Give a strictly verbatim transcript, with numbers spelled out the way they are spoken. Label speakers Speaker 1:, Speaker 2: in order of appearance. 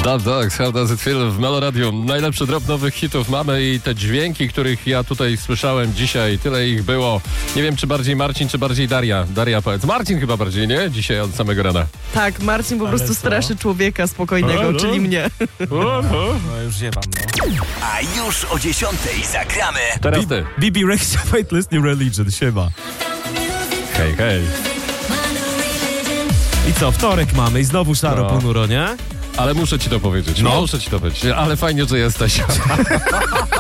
Speaker 1: Love Dogs, How Does It Feel w Meloradio. Najlepszy drop nowych hitów mamy i te dźwięki, których ja tutaj słyszałem dzisiaj, tyle ich było. Nie wiem, czy bardziej Marcin, czy bardziej Daria. Daria, powiedz. Marcin chyba bardziej, nie? Dzisiaj od samego rana.
Speaker 2: Tak, Marcin po
Speaker 3: Ale
Speaker 2: prostu
Speaker 3: co?
Speaker 2: straszy człowieka spokojnego,
Speaker 1: Halo?
Speaker 2: czyli mnie.
Speaker 3: No już ziewam, no.
Speaker 4: A już o dziesiątej zagramy.
Speaker 1: Teraz ty.
Speaker 3: B B Rexha, Fateless New Religion, siema.
Speaker 1: Hej, hej.
Speaker 3: I co, wtorek mamy i znowu szaro
Speaker 1: No.
Speaker 3: ponuro, nie?
Speaker 1: Ale muszę ci to powiedzieć.
Speaker 3: No.
Speaker 1: Muszę ci to powiedzieć. Ale fajnie, że jesteś.